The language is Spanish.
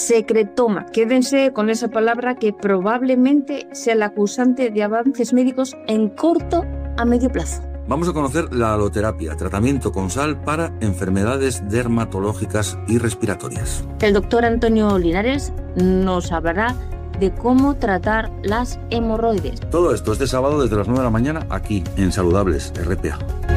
secretoma. Quédense con esa palabra que probablemente sea la causante de avances médicos en corto a medio plazo. Vamos a conocer la aloterapia, tratamiento con sal para enfermedades dermatológicas y respiratorias. El doctor Antonio Linares nos hablará de cómo tratar las hemorroides. Todo esto este sábado desde las 9 de la mañana aquí en Saludables RPA.